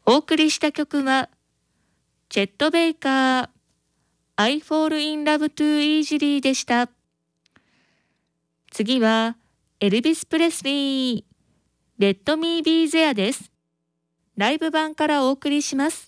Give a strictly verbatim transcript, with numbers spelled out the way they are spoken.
お送りした曲は、チェット・ベイカー、I Fall in Love Too Easily でした。次は、エルビス・プレスリー、Let Me Be There です。ライブ版からお送りします。